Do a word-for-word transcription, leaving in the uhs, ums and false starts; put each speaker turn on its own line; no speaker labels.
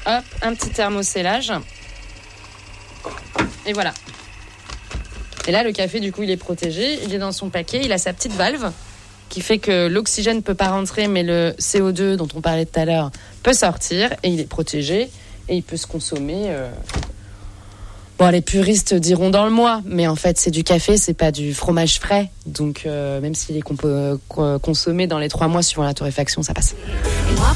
hop, un petit thermosellage. Et voilà. Et là, le café, du coup, il est protégé. Il est dans son paquet. Il a sa petite valve qui fait que l'oxygène ne peut pas rentrer, mais le C O deux dont on parlait tout à l'heure peut sortir. Et il est protégé. Et il peut se consommer... Euh... Bon, les puristes diront dans le mois. Mais en fait, c'est du café, c'est pas du fromage frais. Donc, euh, même s'il est compo- consommé dans les trois mois suivant la torréfaction, ça passe.